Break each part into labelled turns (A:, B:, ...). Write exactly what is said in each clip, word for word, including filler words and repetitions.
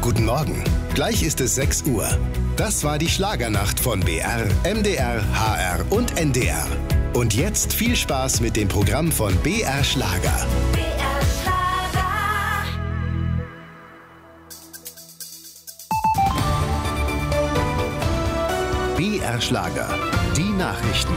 A: Guten Morgen. Gleich ist es sechs Uhr. Das war die Schlagernacht von B R, M D R, H R und N D R. Und jetzt viel Spaß mit dem Programm von B R Schlager.
B: B R Schlager.
A: B R Schlager. Die Nachrichten.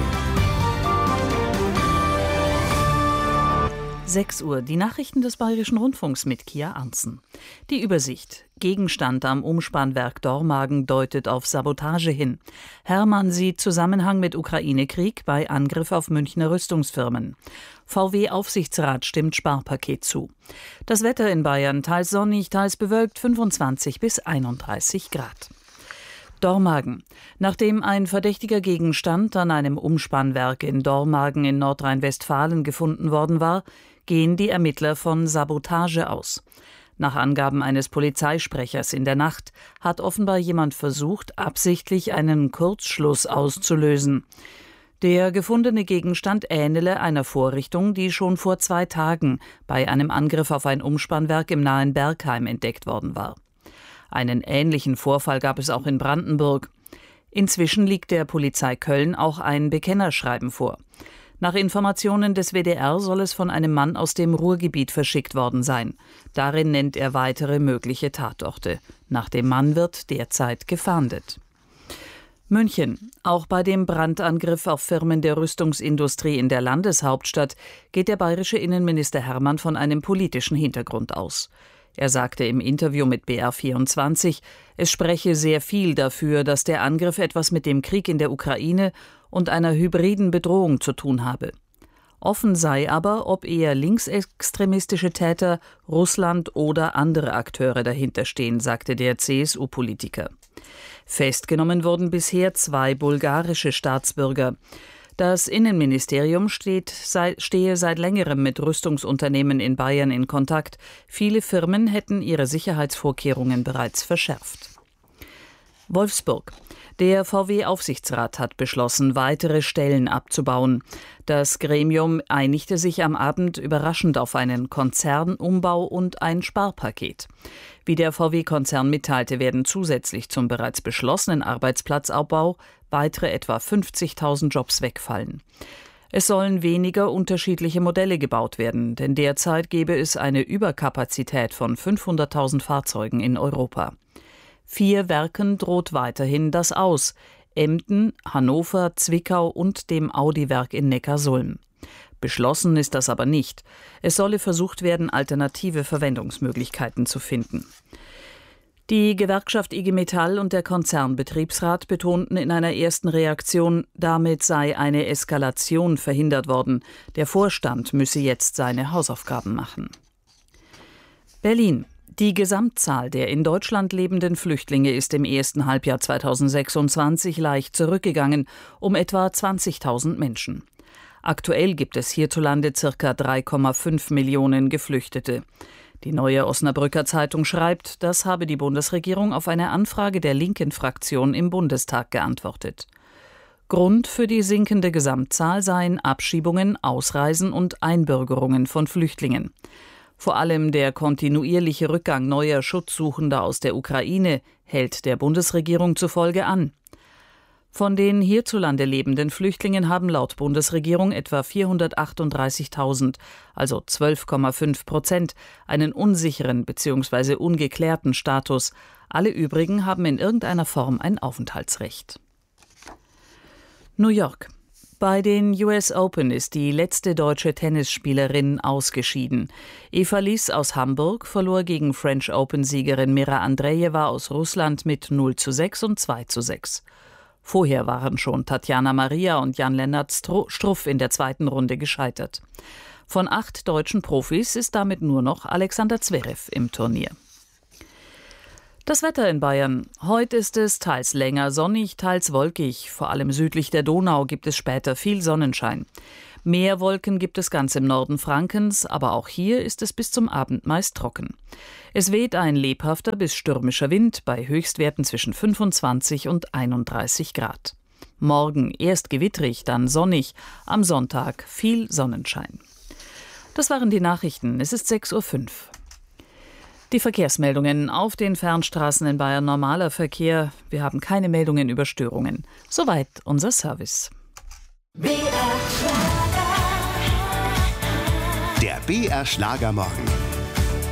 C: sechs Uhr, die Nachrichten des Bayerischen Rundfunks mit Kia Arntzen. Die Übersicht. Gegenstand am Umspannwerk Dormagen deutet auf Sabotage hin. Hermann sieht Zusammenhang mit Ukraine-Krieg bei Angriff auf Münchner Rüstungsfirmen. V W-Aufsichtsrat stimmt Sparpaket zu. Das Wetter in Bayern teils sonnig, teils bewölkt, fünfundzwanzig bis einunddreißig Grad. Dormagen. Nachdem ein verdächtiger Gegenstand an einem Umspannwerk in Dormagen in Nordrhein-Westfalen gefunden worden war, gehen die Ermittler von Sabotage aus. Nach Angaben eines Polizeisprechers in der Nacht hat offenbar jemand versucht, absichtlich einen Kurzschluss auszulösen. Der gefundene Gegenstand ähnele einer Vorrichtung, die schon vor zwei Tagen bei einem Angriff auf ein Umspannwerk im nahen Bergheim entdeckt worden war. Einen ähnlichen Vorfall gab es auch in Brandenburg. Inzwischen liegt der Polizei Köln auch ein Bekennerschreiben vor. Nach Informationen des W D R soll es von einem Mann aus dem Ruhrgebiet verschickt worden sein. Darin nennt er weitere mögliche Tatorte. Nach dem Mann wird derzeit gefahndet. München. Auch bei dem Brandangriff auf Firmen der Rüstungsindustrie in der Landeshauptstadt geht der bayerische Innenminister Hermann von einem politischen Hintergrund aus. Er sagte im Interview mit B R vierundzwanzig, es spreche sehr viel dafür, dass der Angriff etwas mit dem Krieg in der Ukraine und einer hybriden Bedrohung zu tun habe. Offen sei aber, ob eher linksextremistische Täter, Russland oder andere Akteure dahinter stehen, sagte der C S U-Politiker. Festgenommen wurden bisher zwei bulgarische Staatsbürger. Das Innenministerium steht, sei, stehe seit längerem mit Rüstungsunternehmen in Bayern in Kontakt. Viele Firmen hätten ihre Sicherheitsvorkehrungen bereits verschärft. Wolfsburg. Der V W-Aufsichtsrat hat beschlossen, weitere Stellen abzubauen. Das Gremium einigte sich am Abend überraschend auf einen Konzernumbau und ein Sparpaket. Wie der V W-Konzern mitteilte, werden zusätzlich zum bereits beschlossenen Arbeitsplatzabbau weitere etwa fünfzigtausend Jobs wegfallen. Es sollen weniger unterschiedliche Modelle gebaut werden, denn derzeit gäbe es eine Überkapazität von fünfhunderttausend Fahrzeugen in Europa. Vier Werken droht weiterhin das Aus: Emden, Hannover, Zwickau und dem Audi-Werk in Neckarsulm. Beschlossen ist das aber nicht. Es solle versucht werden, alternative Verwendungsmöglichkeiten zu finden. Die Gewerkschaft I G Metall und der Konzernbetriebsrat betonten in einer ersten Reaktion, damit sei eine Eskalation verhindert worden. Der Vorstand müsse jetzt seine Hausaufgaben machen. Berlin. Die Gesamtzahl der in Deutschland lebenden Flüchtlinge ist im ersten Halbjahr zweitausendsechsundzwanzig leicht zurückgegangen, um etwa zwanzigtausend Menschen. Aktuell gibt es hierzulande ca. drei Komma fünf Millionen Geflüchtete. Die Neue Osnabrücker Zeitung schreibt, das habe die Bundesregierung auf eine Anfrage der linken Fraktion im Bundestag geantwortet. Grund für die sinkende Gesamtzahl seien Abschiebungen, Ausreisen und Einbürgerungen von Flüchtlingen. Vor allem der kontinuierliche Rückgang neuer Schutzsuchender aus der Ukraine hält der Bundesregierung zufolge an. Von den hierzulande lebenden Flüchtlingen haben laut Bundesregierung etwa vierhundertachtunddreißigtausend, also zwölf Komma fünf Prozent, einen unsicheren bzw. ungeklärten Status. Alle übrigen haben in irgendeiner Form ein Aufenthaltsrecht. New York. Bei den U S Open ist die letzte deutsche Tennisspielerin ausgeschieden. Eva Liss aus Hamburg verlor gegen French Open-Siegerin Mira Andrejewa aus Russland mit null zu sechs und zwei zu sechs. Vorher waren schon Tatjana Maria und Jan-Lennart Struff in der zweiten Runde gescheitert. Von acht deutschen Profis ist damit nur noch Alexander Zverev im Turnier. Das Wetter in Bayern. Heute ist es teils länger sonnig, teils wolkig. Vor allem südlich der Donau gibt es später viel Sonnenschein. Mehr Wolken gibt es ganz im Norden Frankens, aber auch hier ist es bis zum Abend meist trocken. Es weht ein lebhafter bis stürmischer Wind bei Höchstwerten zwischen fünfundzwanzig und einunddreißig Grad. Morgen erst gewittrig, dann sonnig, am Sonntag viel Sonnenschein. Das waren die Nachrichten. Es ist sechs Uhr fünf. Die Verkehrsmeldungen auf den Fernstraßen in Bayern. Normaler Verkehr. Wir haben keine Meldungen über Störungen. Soweit unser Service.
A: Der B R Schlagermorgen.